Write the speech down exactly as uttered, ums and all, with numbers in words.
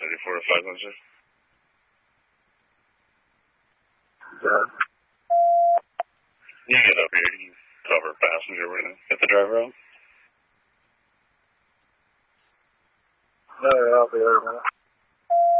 thirty-four to five one six. Yeah. You get up here, you cover passenger, we're gonna get the driver out. No, I'll be there, man.